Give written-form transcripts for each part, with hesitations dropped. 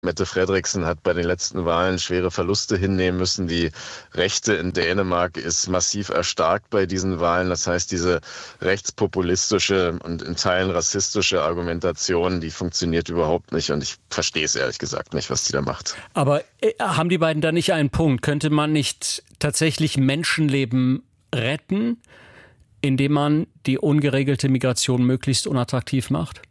Mette Frederiksen hat bei den letzten Wahlen schwere Verluste hinnehmen müssen. Die Rechte in Dänemark ist massiv erstarkt bei diesen Wahlen. Das heißt, diese rechtspopulistische und in Teilen rassistische Argumentation, die funktioniert überhaupt nicht. Und ich verstehe es ehrlich gesagt nicht, was die da macht. Aber haben die beiden da nicht einen Punkt? Könnte man nicht tatsächlich Menschenleben retten, indem man die ungeregelte Migration möglichst unattraktiv macht?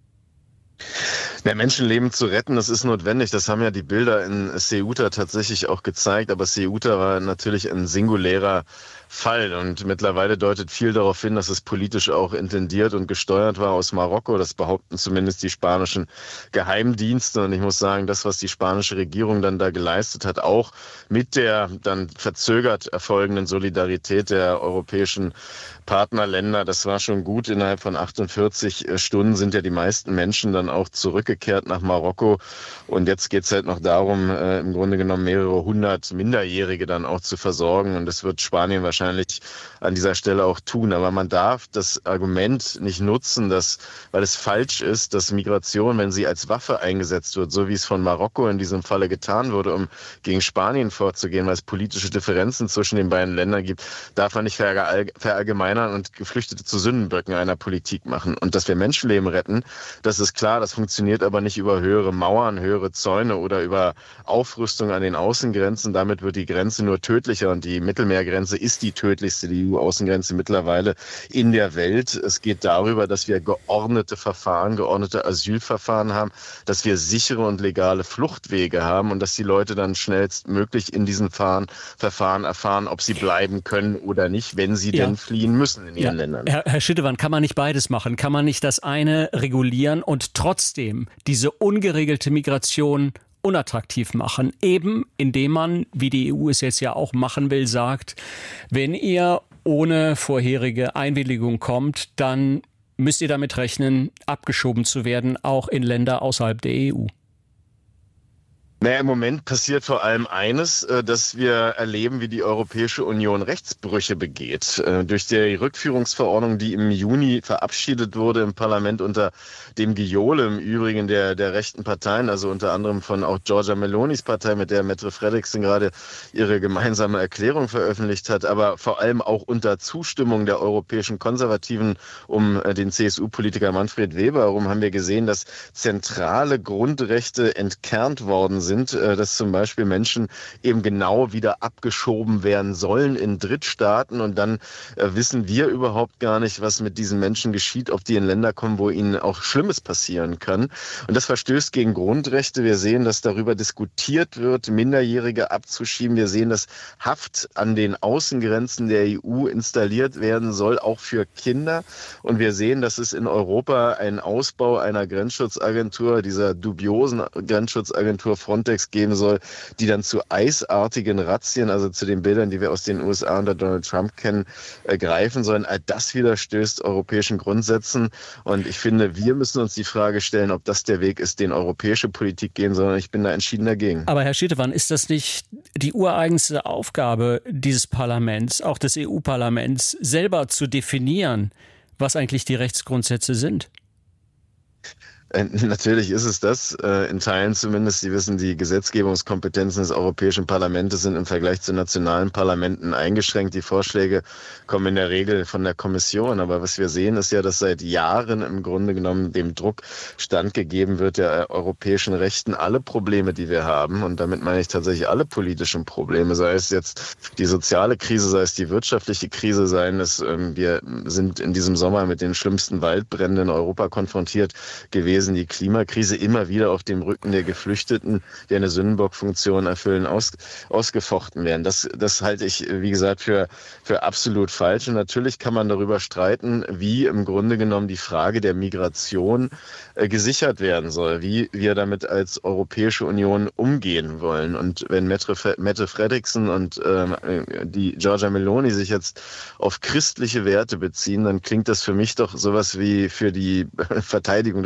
Ja, Menschenleben zu retten, das ist notwendig. Das haben ja die Bilder in Ceuta tatsächlich auch gezeigt. Aber Ceuta war natürlich ein singulärer Fall. Und mittlerweile deutet viel darauf hin, dass es politisch auch intendiert und gesteuert war aus Marokko. Das behaupten zumindest die spanischen Geheimdienste. Und ich muss sagen, das, was die spanische Regierung dann da geleistet hat, auch mit der dann verzögert erfolgenden Solidarität der europäischen Partnerländer, das war schon gut. Innerhalb von 48 Stunden sind ja die meisten Menschen dann auch zurückgekehrt nach Marokko. Und jetzt geht es halt noch darum, im Grunde genommen mehrere hundert Minderjährige dann auch zu versorgen. Und das wird Spanien wahrscheinlich an dieser Stelle auch tun. Aber man darf das Argument nicht nutzen, weil es falsch ist, dass Migration, wenn sie als Waffe eingesetzt wird, so wie es von Marokko in diesem Falle getan wurde, um gegen Spanien vorzugehen, weil es politische Differenzen zwischen den beiden Ländern gibt, darf man nicht verallgemeinern und Geflüchtete zu Sündenböcken einer Politik machen. Und dass wir Menschenleben retten, das ist klar, das funktioniert aber nicht über höhere Mauern, höhere Zäune oder über Aufrüstung an den Außengrenzen. Damit wird die Grenze nur tödlicher und die Mittelmeergrenze ist die tödlichste, die EU-Außengrenze mittlerweile in der Welt. Es geht darüber, dass wir geordnete Asylverfahren haben, dass wir sichere und legale Fluchtwege haben und dass die Leute dann schnellstmöglich in diesen Verfahren erfahren, ob sie bleiben können oder nicht, wenn sie denn fliehen müssen in ihren Ländern. Herr Schittewan, kann man nicht beides machen? Kann man nicht das eine regulieren und trotzdem diese ungeregelte Migration unattraktiv machen? Eben indem man, wie die EU es jetzt ja auch machen will, sagt, wenn ihr ohne vorherige Einwilligung kommt, dann müsst ihr damit rechnen, abgeschoben zu werden, auch in Länder außerhalb der EU. Naja, im Moment passiert vor allem eines, dass wir erleben, wie die Europäische Union Rechtsbrüche begeht. Durch die Rückführungsverordnung, die im Juni verabschiedet wurde im Parlament unter dem Gejohle im Übrigen der rechten Parteien, also unter anderem von auch Giorgia Melonis Partei, mit der Mette Frederiksen gerade ihre gemeinsame Erklärung veröffentlicht hat, aber vor allem auch unter Zustimmung der europäischen Konservativen um den CSU-Politiker Manfred Weber herum, haben wir gesehen, dass zentrale Grundrechte entkernt worden sind, dass zum Beispiel Menschen eben genau wieder abgeschoben werden sollen in Drittstaaten und dann wissen wir überhaupt gar nicht, was mit diesen Menschen geschieht, ob die in Länder kommen, wo ihnen auch Schlimmes passieren kann. Und das verstößt gegen Grundrechte. Wir sehen, dass darüber diskutiert wird, Minderjährige abzuschieben. Wir sehen, dass Haft an den Außengrenzen der EU installiert werden soll, auch für Kinder. Und wir sehen, dass es in Europa einen Ausbau einer Grenzschutzagentur, dieser dubiosen Grenzschutzagentur Frontex geben soll, die dann zu eisartigen Razzien, also zu den Bildern, die wir aus den USA unter Donald Trump kennen, greifen sollen. All das widerstößt europäischen Grundsätzen. Und ich finde, wir müssen uns die Frage stellen, ob das der Weg ist, den europäische Politik gehen soll. Ich bin da entschieden dagegen. Aber Herr Schittewan, ist das nicht die ureigenste Aufgabe dieses Parlaments, auch des EU-Parlaments, selber zu definieren, was eigentlich die Rechtsgrundsätze sind? Natürlich ist es das, in Teilen zumindest. Sie wissen, die Gesetzgebungskompetenzen des Europäischen Parlaments sind im Vergleich zu nationalen Parlamenten eingeschränkt. Die Vorschläge kommen in der Regel von der Kommission. Aber was wir sehen, ist ja, dass seit Jahren im Grunde genommen dem Druck standgegeben wird, der europäischen Rechten, alle Probleme, die wir haben, und damit meine ich tatsächlich alle politischen Probleme, sei es jetzt die soziale Krise, sei es die wirtschaftliche Krise, sei es, wir sind in diesem Sommer mit den schlimmsten Waldbränden in Europa konfrontiert gewesen, die Klimakrise immer wieder auf dem Rücken der Geflüchteten, die eine Sündenbockfunktion erfüllen, ausgefochten werden. Das halte ich, wie gesagt, für absolut falsch. Und natürlich kann man darüber streiten, wie im Grunde genommen die Frage der Migration gesichert werden soll, wie wir damit als Europäische Union umgehen wollen. Und wenn Mette Frederiksen und die Giorgia Meloni sich jetzt auf christliche Werte beziehen, dann klingt das für mich doch sowas wie für die Verteidigung des Abendlandes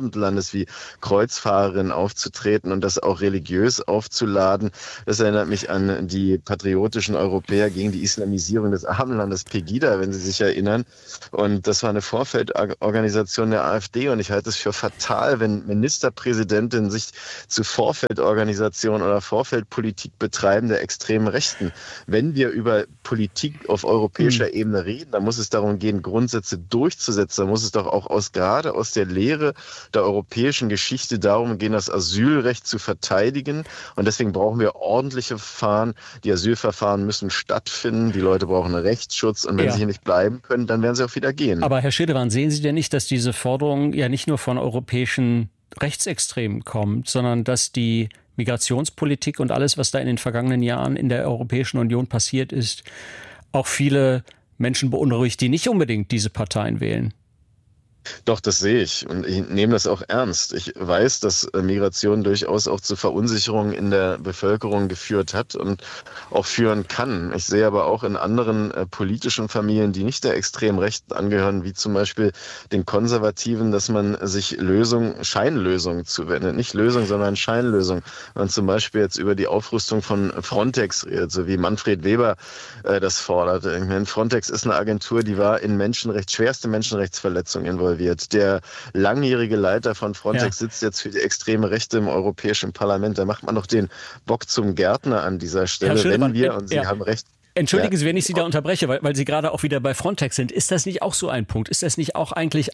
Abendlandes wie Kreuzfahrerin aufzutreten und das auch religiös aufzuladen. Das erinnert mich an die patriotischen Europäer gegen die Islamisierung des Abendlandes, Pegida, wenn Sie sich erinnern. Und das war eine Vorfeldorganisation der AfD und ich halte es für fatal, wenn Ministerpräsidentinnen sich zu Vorfeldorganisationen oder Vorfeldpolitik betreiben der extremen Rechten. Wenn wir über Politik auf europäischer Ebene reden, dann muss es darum gehen, Grundsätze durchzusetzen. Da muss es doch auch gerade aus der Lehre der europäischen Geschichte darum gehen, das Asylrecht zu verteidigen. Und deswegen brauchen wir ordentliche Verfahren. Die Asylverfahren müssen stattfinden. Die Leute brauchen einen Rechtsschutz. Und wenn sie hier nicht bleiben können, dann werden sie auch wieder gehen. Aber Herr Schirdewan, sehen Sie denn nicht, dass diese Forderung ja nicht nur von europäischen Rechtsextremen kommt, sondern dass die Migrationspolitik und alles, was da in den vergangenen Jahren in der Europäischen Union passiert ist, auch viele Menschen beunruhigt, die nicht unbedingt diese Parteien wählen? Doch, das sehe ich und ich nehme das auch ernst. Ich weiß, dass Migration durchaus auch zu Verunsicherungen in der Bevölkerung geführt hat und auch führen kann. Ich sehe aber auch in anderen politischen Familien, die nicht der extremen Rechten angehören, wie zum Beispiel den Konservativen, dass man sich Scheinlösungen zuwendet. Nicht Lösung, sondern Scheinlösung. Wenn man zum Beispiel jetzt über die Aufrüstung von Frontex redet, so wie Manfred Weber das fordert. Ich meine, Frontex ist eine Agentur, die war in schwerste Menschenrechtsverletzungen involviert. Der langjährige Leiter von Frontex sitzt jetzt für die extreme Rechte im Europäischen Parlament. Da macht man doch den Bock zum Gärtner an dieser Stelle, wenn wir, und Sie haben recht. Entschuldigen Sie, wenn ich Sie da unterbreche, weil Sie gerade auch wieder bei Frontex sind. Ist das nicht auch so ein Punkt? Ist das nicht auch eigentlich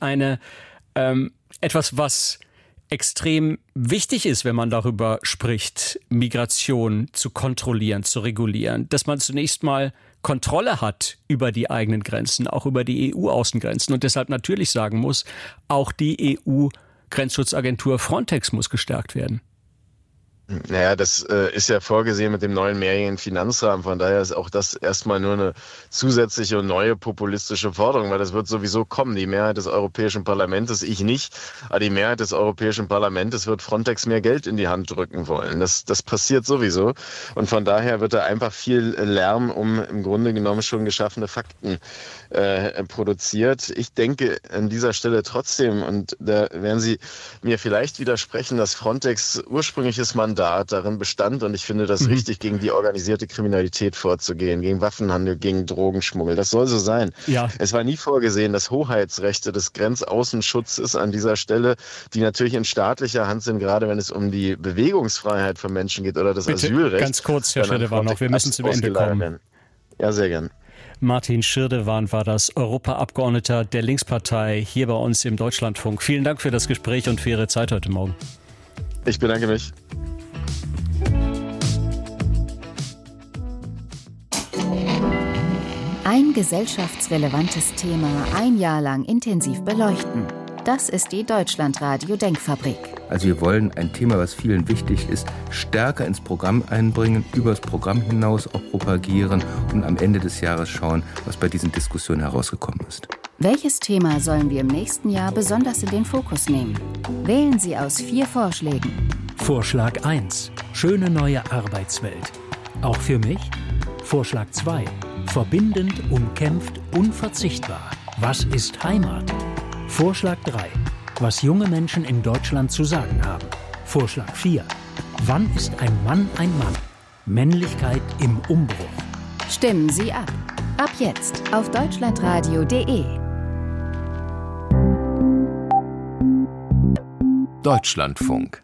etwas, was extrem wichtig ist, wenn man darüber spricht, Migration zu kontrollieren, zu regulieren, dass man zunächst mal Kontrolle hat über die eigenen Grenzen, auch über die EU-Außengrenzen und deshalb natürlich sagen muss, auch die EU-Grenzschutzagentur Frontex muss gestärkt werden. Naja, das ist ja vorgesehen mit dem neuen mehrjährigen Finanzrahmen. Von daher ist auch das erstmal nur eine zusätzliche und neue populistische Forderung, weil das wird sowieso kommen. Die Mehrheit des Europäischen Parlaments, ich nicht, aber die Mehrheit des Europäischen Parlaments wird Frontex mehr Geld in die Hand drücken wollen. Das passiert sowieso. Und von daher wird da einfach viel Lärm um im Grunde genommen schon geschaffene Fakten produziert. Ich denke an dieser Stelle trotzdem, und da werden Sie mir vielleicht widersprechen, dass Frontex ursprüngliches Mandat darin bestand, und ich finde das richtig, gegen die organisierte Kriminalität vorzugehen, gegen Waffenhandel, gegen Drogenschmuggel. Das soll so sein. Ja. Es war nie vorgesehen, dass Hoheitsrechte des Grenzaußenschutzes an dieser Stelle, die natürlich in staatlicher Hand sind, gerade wenn es um die Bewegungsfreiheit von Menschen geht oder das Asylrecht. Ganz kurz, Herr Schirdewan, noch, wir müssen zum Ende kommen. Ja, sehr gern. Martin Schirdewan war das Europaabgeordneter der Linkspartei hier bei uns im Deutschlandfunk. Vielen Dank für das Gespräch und für Ihre Zeit heute Morgen. Ich bedanke mich. Ein gesellschaftsrelevantes Thema ein Jahr lang intensiv beleuchten. Das ist die Deutschlandradio-Denkfabrik. Also wir wollen ein Thema, was vielen wichtig ist, stärker ins Programm einbringen, über das Programm hinaus auch propagieren und am Ende des Jahres schauen, was bei diesen Diskussionen herausgekommen ist. Welches Thema sollen wir im nächsten Jahr besonders in den Fokus nehmen? Wählen Sie aus 4 Vorschlägen. Vorschlag 1. Schöne neue Arbeitswelt. Auch für mich? Vorschlag 2. Verbindend, umkämpft, unverzichtbar. Was ist Heimat? Vorschlag 3. Was junge Menschen in Deutschland zu sagen haben. Vorschlag 4. Wann ist ein Mann ein Mann? Männlichkeit im Umbruch. Stimmen Sie ab. Ab jetzt auf deutschlandradio.de. Deutschlandfunk.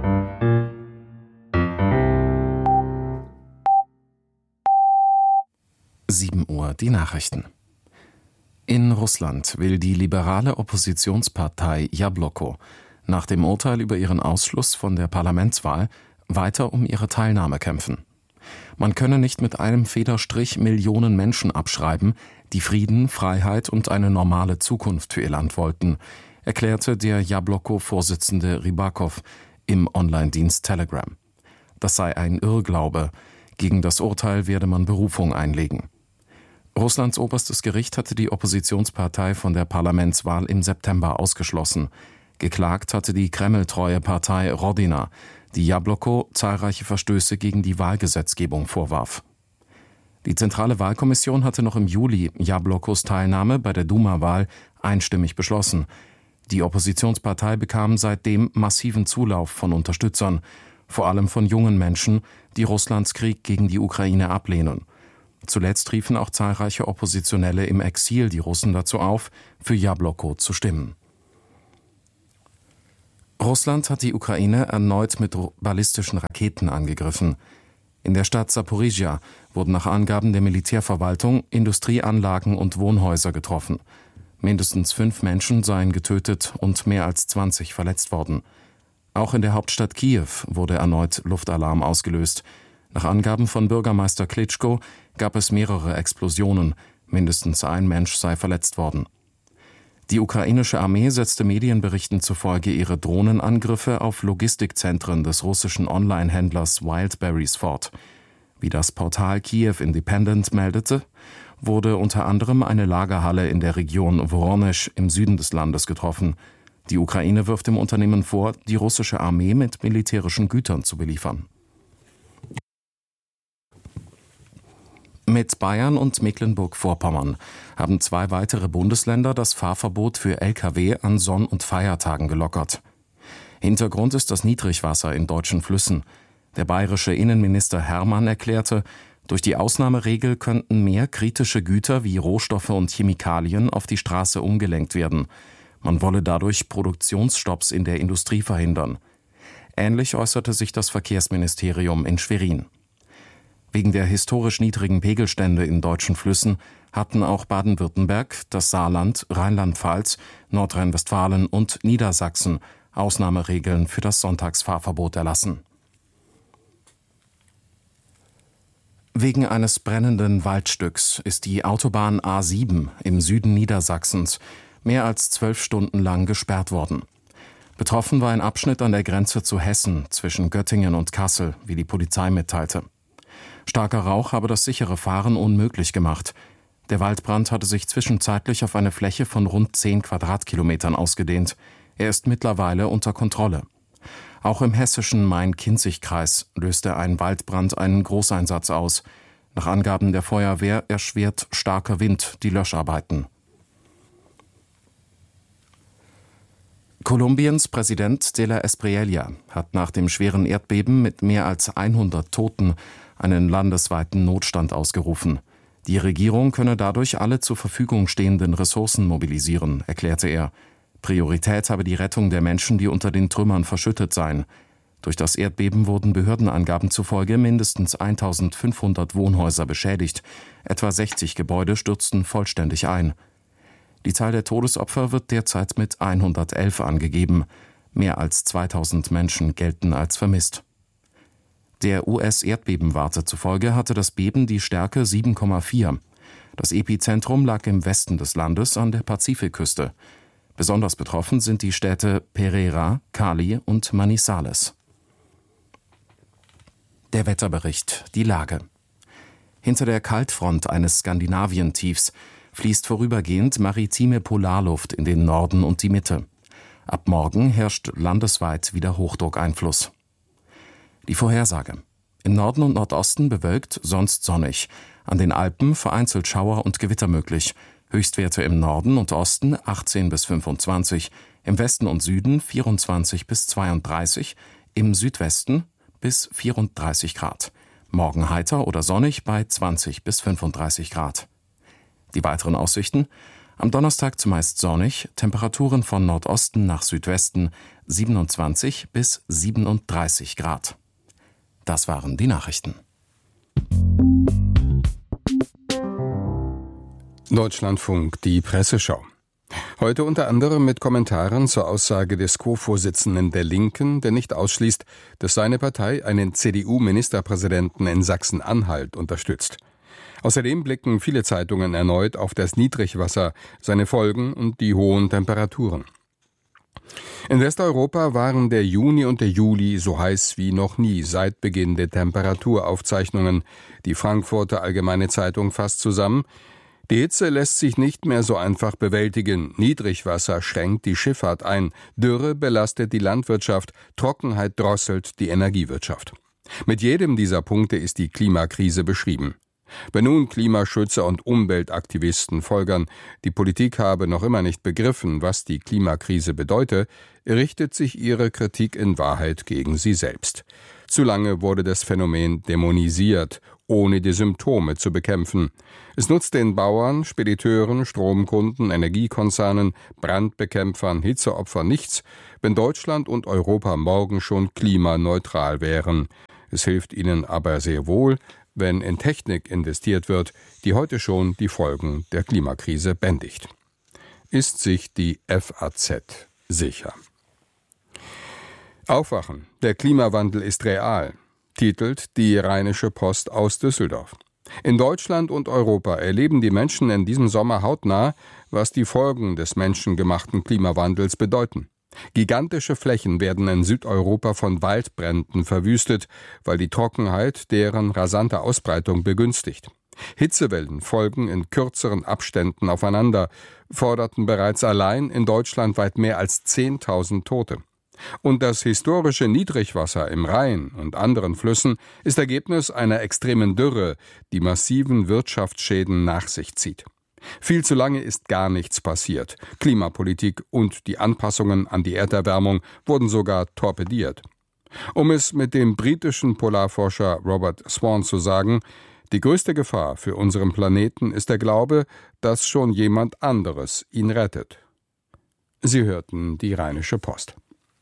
Uhr die Nachrichten. In Russland will die liberale Oppositionspartei Jabloko nach dem Urteil über ihren Ausschluss von der Parlamentswahl weiter um ihre Teilnahme kämpfen. Man könne nicht mit einem Federstrich Millionen Menschen abschreiben, die Frieden, Freiheit und eine normale Zukunft für ihr Land wollten, erklärte der Jabloko-Vorsitzende Rybakov im Online-Dienst Telegram. Das sei ein Irrglaube. Gegen das Urteil werde man Berufung einlegen. Russlands oberstes Gericht hatte die Oppositionspartei von der Parlamentswahl im September ausgeschlossen. Geklagt hatte die kremltreue Partei Rodina, die Jabloko zahlreiche Verstöße gegen die Wahlgesetzgebung vorwarf. Die Zentrale Wahlkommission hatte noch im Juli Jablokos Teilnahme bei der Duma-Wahl einstimmig beschlossen. Die Oppositionspartei bekam seitdem massiven Zulauf von Unterstützern, vor allem von jungen Menschen, die Russlands Krieg gegen die Ukraine ablehnen. Zuletzt riefen auch zahlreiche Oppositionelle im Exil die Russen dazu auf, für Jabloko zu stimmen. Russland hat die Ukraine erneut mit ballistischen Raketen angegriffen. In der Stadt Saporizhia wurden nach Angaben der Militärverwaltung Industrieanlagen und Wohnhäuser getroffen. Mindestens 5 Menschen seien getötet und mehr als 20 verletzt worden. Auch in der Hauptstadt Kiew wurde erneut Luftalarm ausgelöst. Nach Angaben von Bürgermeister Klitschko gab es mehrere Explosionen. Mindestens ein Mensch sei verletzt worden. Die ukrainische Armee setzte Medienberichten zufolge ihre Drohnenangriffe auf Logistikzentren des russischen Online-Händlers Wildberries fort. Wie das Portal Kiew Independent meldete, wurde unter anderem eine Lagerhalle in der Region Woronesch im Süden des Landes getroffen. Die Ukraine wirft dem Unternehmen vor, die russische Armee mit militärischen Gütern zu beliefern. Mit Bayern und Mecklenburg-Vorpommern haben 2 weitere Bundesländer das Fahrverbot für Lkw an Sonn- und Feiertagen gelockert. Hintergrund ist das Niedrigwasser in deutschen Flüssen. Der bayerische Innenminister Hermann erklärte, durch die Ausnahmeregel könnten mehr kritische Güter wie Rohstoffe und Chemikalien auf die Straße umgelenkt werden. Man wolle dadurch Produktionsstopps in der Industrie verhindern. Ähnlich äußerte sich das Verkehrsministerium in Schwerin. Wegen der historisch niedrigen Pegelstände in deutschen Flüssen hatten auch Baden-Württemberg, das Saarland, Rheinland-Pfalz, Nordrhein-Westfalen und Niedersachsen Ausnahmeregeln für das Sonntagsfahrverbot erlassen. Wegen eines brennenden Waldstücks ist die Autobahn A7 im Süden Niedersachsens mehr als 12 Stunden lang gesperrt worden. Betroffen war ein Abschnitt an der Grenze zu Hessen zwischen Göttingen und Kassel, wie die Polizei mitteilte. Starker Rauch habe das sichere Fahren unmöglich gemacht. Der Waldbrand hatte sich zwischenzeitlich auf eine Fläche von rund 10 Quadratkilometern ausgedehnt. Er ist mittlerweile unter Kontrolle. Auch im hessischen Main-Kinzig-Kreis löste ein Waldbrand einen Großeinsatz aus. Nach Angaben der Feuerwehr erschwert starker Wind die Löscharbeiten. Kolumbiens Präsident de la Espriella hat nach dem schweren Erdbeben mit mehr als 100 Toten einen landesweiten Notstand ausgerufen. Die Regierung könne dadurch alle zur Verfügung stehenden Ressourcen mobilisieren, erklärte er. Priorität habe die Rettung der Menschen, die unter den Trümmern verschüttet seien. Durch das Erdbeben wurden Behördenangaben zufolge mindestens 1500 Wohnhäuser beschädigt. Etwa 60 Gebäude stürzten vollständig ein. Die Zahl der Todesopfer wird derzeit mit 111 angegeben. Mehr als 2000 Menschen gelten als vermisst. Der US-Erdbebenwarte zufolge hatte das Beben die Stärke 7,4. Das Epizentrum lag im Westen des Landes an der Pazifikküste. Besonders betroffen sind die Städte Pereira, Cali und Manizales. Der Wetterbericht, die Lage. Hinter der Kaltfront eines Skandinavientiefs fließt vorübergehend maritime Polarluft in den Norden und die Mitte. Ab morgen herrscht landesweit wieder Hochdruckeinfluss. Die Vorhersage. Im Norden und Nordosten bewölkt, sonst sonnig. An den Alpen vereinzelt Schauer und Gewitter möglich. Höchstwerte im Norden und Osten 18 bis 25, im Westen und Süden 24 bis 32, im Südwesten bis 34 Grad. Morgen heiter oder sonnig bei 20 bis 35 Grad. Die weiteren Aussichten: am Donnerstag zumeist sonnig, Temperaturen von Nordosten nach Südwesten 27 bis 37 Grad. Das waren die Nachrichten. Deutschlandfunk, die Presseschau. Heute unter anderem mit Kommentaren zur Aussage des Co-Vorsitzenden der Linken, der nicht ausschließt, dass seine Partei einen CDU-Ministerpräsidenten in Sachsen-Anhalt unterstützt. Außerdem blicken viele Zeitungen erneut auf das Niedrigwasser, seine Folgen und die hohen Temperaturen. In Westeuropa waren der Juni und der Juli so heiß wie noch nie seit Beginn der Temperaturaufzeichnungen. Die Frankfurter Allgemeine Zeitung fasst zusammen: Die Hitze lässt sich nicht mehr so einfach bewältigen. Niedrigwasser schränkt die Schifffahrt ein. Dürre belastet die Landwirtschaft. Trockenheit drosselt die Energiewirtschaft. Mit jedem dieser Punkte ist die Klimakrise beschrieben. Wenn nun Klimaschützer und Umweltaktivisten folgern, die Politik habe noch immer nicht begriffen, was die Klimakrise bedeute, richtet sich ihre Kritik in Wahrheit gegen sie selbst. Zu lange wurde das Phänomen dämonisiert, ohne die Symptome zu bekämpfen. Es nutzt den Bauern, Spediteuren, Stromkunden, Energiekonzernen, Brandbekämpfern, Hitzeopfern nichts, wenn Deutschland und Europa morgen schon klimaneutral wären. Es hilft ihnen aber sehr wohl, wenn in Technik investiert wird, die heute schon die Folgen der Klimakrise bändigt. Ist sich die FAZ sicher? Aufwachen, der Klimawandel ist real, titelt die Rheinische Post aus Düsseldorf. In Deutschland und Europa erleben die Menschen in diesem Sommer hautnah, was die Folgen des menschengemachten Klimawandels bedeuten. Gigantische Flächen werden in Südeuropa von Waldbränden verwüstet, weil die Trockenheit deren rasante Ausbreitung begünstigt. Hitzewellen folgen in kürzeren Abständen aufeinander, forderten bereits allein in Deutschland weit mehr als 10.000 Tote. Und das historische Niedrigwasser im Rhein und anderen Flüssen ist Ergebnis einer extremen Dürre, die massiven Wirtschaftsschäden nach sich zieht. Viel zu lange ist gar nichts passiert. Klimapolitik und die Anpassungen an die Erderwärmung wurden sogar torpediert. Um es mit dem britischen Polarforscher Robert Swan zu sagen, die größte Gefahr für unseren Planeten ist der Glaube, dass schon jemand anderes ihn rettet. Sie hörten die Rheinische Post.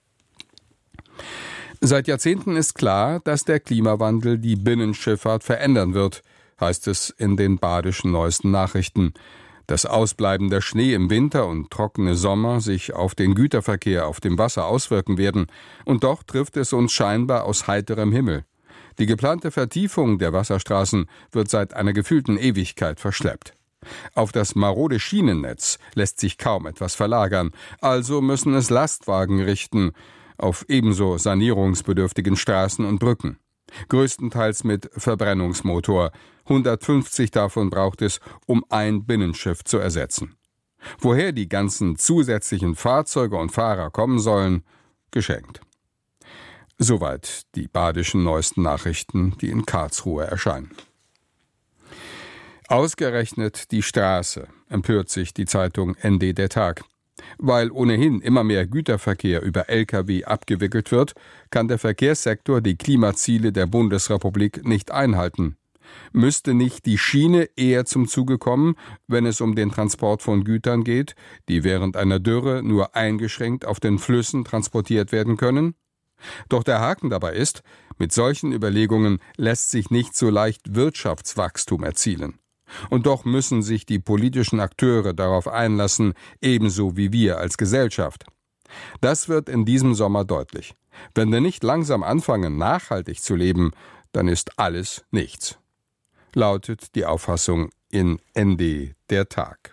Seit Jahrzehnten ist klar, dass der Klimawandel die Binnenschifffahrt verändern wird, heißt es in den badischen neuesten Nachrichten. Dass ausbleibender Schnee im Winter und trockene Sommer sich auf den Güterverkehr auf dem Wasser auswirken werden. Und doch trifft es uns scheinbar aus heiterem Himmel. Die geplante Vertiefung der Wasserstraßen wird seit einer gefühlten Ewigkeit verschleppt. Auf das marode Schienennetz lässt sich kaum etwas verlagern, also müssen es Lastwagen richten auf ebenso sanierungsbedürftigen Straßen und Brücken. Größtenteils mit Verbrennungsmotor. 150 davon braucht es, um ein Binnenschiff zu ersetzen. Woher die ganzen zusätzlichen Fahrzeuge und Fahrer kommen sollen, geschenkt. Soweit die badischen neuesten Nachrichten, die in Karlsruhe erscheinen. Ausgerechnet die Straße, empört sich die Zeitung ND der Tag. Weil ohnehin immer mehr Güterverkehr über Lkw abgewickelt wird, kann der Verkehrssektor die Klimaziele der Bundesrepublik nicht einhalten. Müsste nicht die Schiene eher zum Zuge kommen, wenn es um den Transport von Gütern geht, die während einer Dürre nur eingeschränkt auf den Flüssen transportiert werden können? Doch der Haken dabei ist, mit solchen Überlegungen lässt sich nicht so leicht Wirtschaftswachstum erzielen. Und doch müssen sich die politischen Akteure darauf einlassen, ebenso wie wir als Gesellschaft. Das wird in diesem Sommer deutlich. Wenn wir nicht langsam anfangen, nachhaltig zu leben, dann ist alles nichts. Lautet die Auffassung in ND der Tag.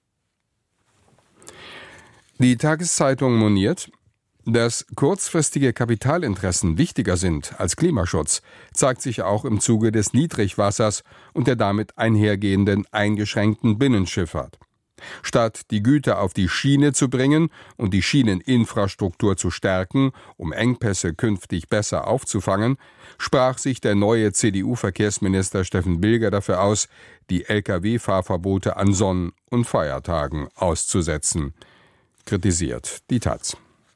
Die Tageszeitung moniert, dass kurzfristige Kapitalinteressen wichtiger sind als Klimaschutz, zeigt sich auch im Zuge des Niedrigwassers und der damit einhergehenden eingeschränkten Binnenschifffahrt. Statt die Güter auf die Schiene zu bringen und die Schieneninfrastruktur zu stärken, um Engpässe künftig besser aufzufangen, sprach sich der neue CDU-Verkehrsminister Steffen Bilger dafür aus, die Lkw-Fahrverbote an Sonn- und Feiertagen auszusetzen. Kritisiert die taz.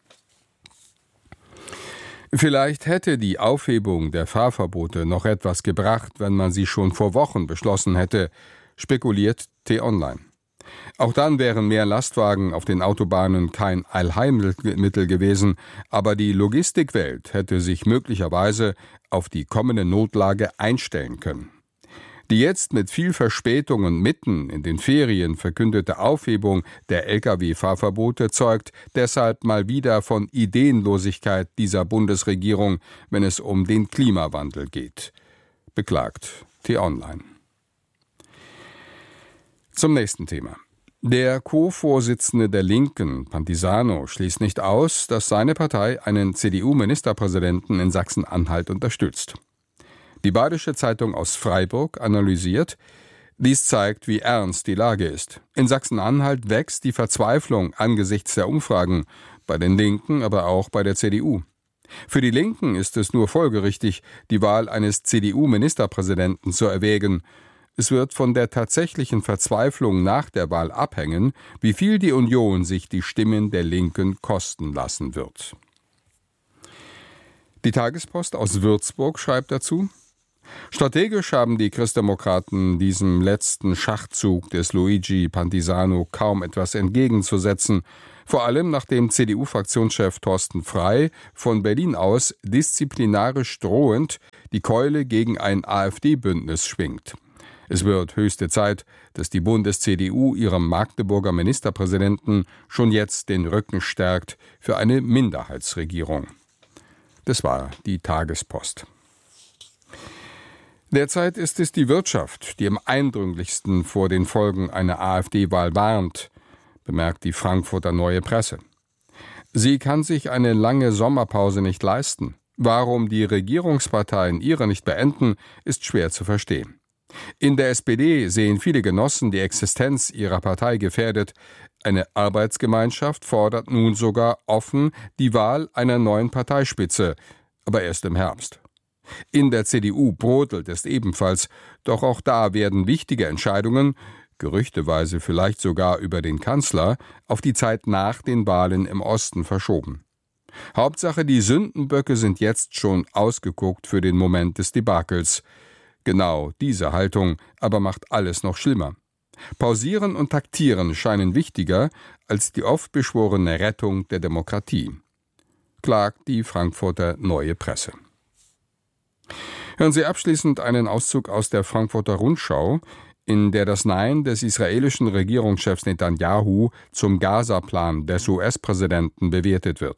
Vielleicht hätte die Aufhebung der Fahrverbote noch etwas gebracht, wenn man sie schon vor Wochen beschlossen hätte, spekuliert T-Online. Auch dann wären mehr Lastwagen auf den Autobahnen kein Allheilmittel gewesen, aber die Logistikwelt hätte sich möglicherweise auf die kommende Notlage einstellen können. Die jetzt mit viel Verspätungen mitten in den Ferien verkündete Aufhebung der Lkw-Fahrverbote zeugt deshalb mal wieder von Ideenlosigkeit dieser Bundesregierung, wenn es um den Klimawandel geht, beklagt T-Online. Zum nächsten Thema. Der Co-Vorsitzende der Linken, Pantisano, schließt nicht aus, dass seine Partei einen CDU-Ministerpräsidenten in Sachsen-Anhalt unterstützt. Die Badische Zeitung aus Freiburg analysiert, dies zeigt, wie ernst die Lage ist. In Sachsen-Anhalt wächst die Verzweiflung angesichts der Umfragen, bei den Linken, aber auch bei der CDU. Für die Linken ist es nur folgerichtig, die Wahl eines CDU-Ministerpräsidenten zu erwägen. Es wird von der tatsächlichen Verzweiflung nach der Wahl abhängen, wie viel die Union sich die Stimmen der Linken kosten lassen wird. Die Tagespost aus Würzburg schreibt dazu: Strategisch haben die Christdemokraten diesem letzten Schachzug des Luigi Pantisano kaum etwas entgegenzusetzen, vor allem nachdem CDU-Fraktionschef Thorsten Frey von Berlin aus disziplinarisch drohend die Keule gegen ein AfD-Bündnis schwingt. Es wird höchste Zeit, dass die Bundes-CDU ihrem Magdeburger Ministerpräsidenten schon jetzt den Rücken stärkt für eine Minderheitsregierung. Das war die Tagespost. Derzeit ist es die Wirtschaft, die am eindringlichsten vor den Folgen einer AfD-Wahl warnt, bemerkt die Frankfurter Neue Presse. Sie kann sich eine lange Sommerpause nicht leisten. Warum die Regierungsparteien ihre nicht beenden, ist schwer zu verstehen. In der SPD sehen viele Genossen die Existenz ihrer Partei gefährdet. Eine Arbeitsgemeinschaft fordert nun sogar offen die Wahl einer neuen Parteispitze, aber erst im Herbst. In der CDU brodelt es ebenfalls, doch auch da werden wichtige Entscheidungen, gerüchteweise vielleicht sogar über den Kanzler, auf die Zeit nach den Wahlen im Osten verschoben. Hauptsache, die Sündenböcke sind jetzt schon ausgeguckt für den Moment des Debakels. Genau diese Haltung aber macht alles noch schlimmer. Pausieren und taktieren scheinen wichtiger als die oft beschworene Rettung der Demokratie, klagt die Frankfurter Neue Presse. Hören Sie abschließend einen Auszug aus der Frankfurter Rundschau, in der das Nein des israelischen Regierungschefs Netanyahu zum Gaza-Plan des US-Präsidenten bewertet wird.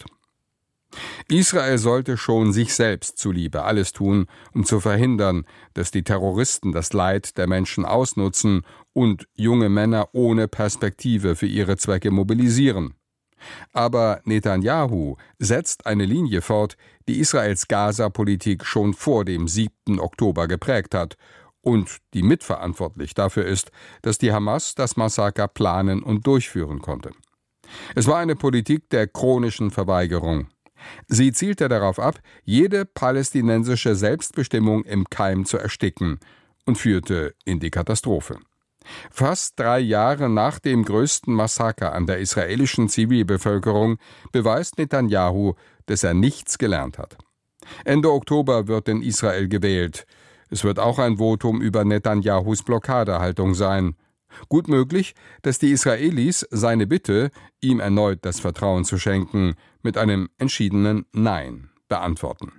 Israel sollte schon sich selbst zuliebe alles tun, um zu verhindern, dass die Terroristen das Leid der Menschen ausnutzen und junge Männer ohne Perspektive für ihre Zwecke mobilisieren. Aber Netanyahu setzt eine Linie fort, die Israels Gaza-Politik schon vor dem 7. Oktober geprägt hat und die mitverantwortlich dafür ist, dass die Hamas das Massaker planen und durchführen konnte. Es war eine Politik der chronischen Verweigerung. Sie zielte darauf ab, jede palästinensische Selbstbestimmung im Keim zu ersticken und führte in die Katastrophe. Fast 3 Jahre nach dem größten Massaker an der israelischen Zivilbevölkerung beweist Netanyahu, dass er nichts gelernt hat. Ende Oktober wird in Israel gewählt. Es wird auch ein Votum über Netanyahus Blockadehaltung sein. Gut möglich, dass die Israelis seine Bitte, ihm erneut das Vertrauen zu schenken, mit einem entschiedenen Nein beantworten.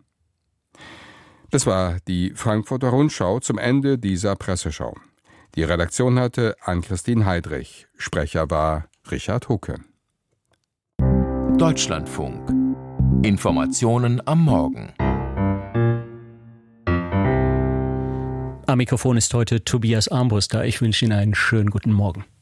Das war die Frankfurter Rundschau zum Ende dieser Presseschau. Die Redaktion hatte Ann-Christine Heidrich. Sprecher war Richard Hucke. Deutschlandfunk. Informationen am Morgen. Am Mikrofon ist heute Tobias Armbruster. Ich wünsche Ihnen einen schönen guten Morgen.